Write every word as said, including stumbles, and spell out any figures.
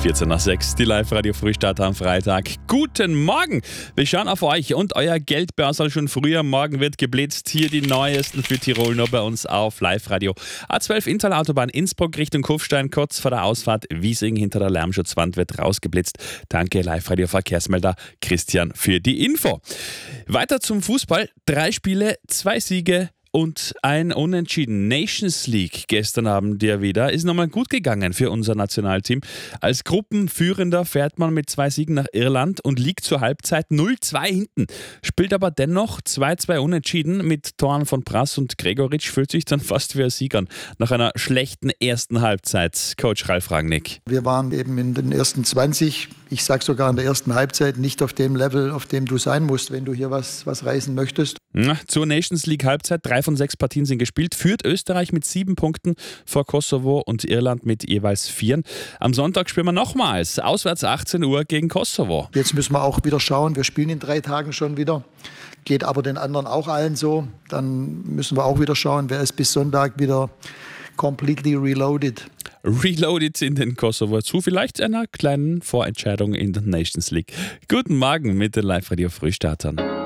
vierzehn nach sechs, die Live-Radio-Frühstart am Freitag. Guten Morgen! Wir schauen auf euch und euer Geldbörsel schon früher. Morgen wird geblitzt. Hier die neuesten für Tirol nur bei uns auf Live-Radio. A zwölf Inntal-Autobahn Innsbruck Richtung Kufstein, kurz vor der Ausfahrt Wiesing hinter der Lärmschutzwand wird rausgeblitzt. Danke Live-Radio-Verkehrsmelder Christian für die Info. Weiter zum Fußball. Drei Spiele, zwei Siege und ein Unentschieden. Nations League gestern Abend ja wieder. Ist nochmal gut gegangen für unser Nationalteam. Als Gruppenführender fährt man mit zwei Siegen nach Irland und liegt zur Halbzeit null zwei hinten. Spielt aber dennoch zwei zwei Unentschieden mit Toren von Prass und Gregoritsch. Fühlt sich dann fast wie ein Sieg an. Nach einer schlechten ersten Halbzeit. Coach Ralf Rangnick. Wir waren eben in den ersten zwanzig, ich sage sogar in der ersten Halbzeit, nicht auf dem Level, auf dem du sein musst, wenn du hier was, was reißen möchtest. Na, zur Nations League Halbzeit. Drei von sechs Partien sind gespielt. Führt Österreich mit sieben Punkten vor Kosovo und Irland mit jeweils vier. Am Sonntag spielen wir nochmals. Auswärts achtzehn Uhr gegen Kosovo. Jetzt müssen wir auch wieder schauen. Wir spielen in drei Tagen schon wieder. Geht aber den anderen auch allen so. Dann müssen wir auch wieder schauen, wer ist bis Sonntag wieder completely reloaded. Reloaded in den Kosovo zu vielleicht einer kleinen Vorentscheidung in der Nations League. Guten Morgen mit den Live-Radio-Frühstartern.